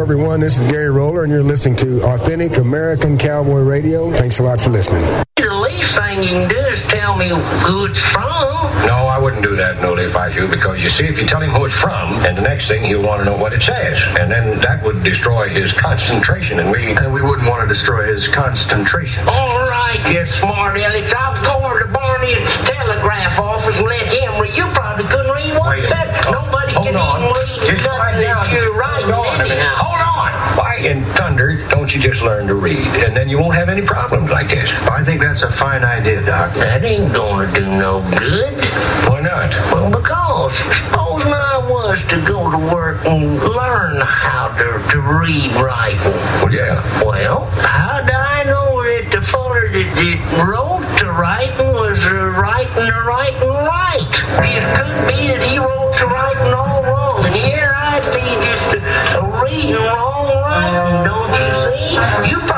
everyone. This is Gary Roller, and you're listening to Authentic American Cowboy Radio. Thanks a lot for listening. The least thing you can do is tell me who it's from. No, I wouldn't do that, Noli, if I was you, because you see, if you tell him who it's from, and the next thing he'll want to know what it says, and then that would destroy his concentration, and we wouldn't want to destroy his concentration. All right, you smart Alex. I'll go over to Barney's telegraph office and let him read. You probably couldn't read one set. Nobody can even read nothing that you're writing anyhow. Hold on. Why in thunder don't you just learn to read, and then you won't have any problems like this? I think that's a fine idea, Doc. That ain't gonna do no good. Why not? Well, because supposing I was to go to work and learn how to read writing. Well, yeah. Well, how do I know that the fellow that wrote the writing was writing the writing right? It could be that he wrote the writing all wrong, and here I'd be just reading wrong writing, don't you see? You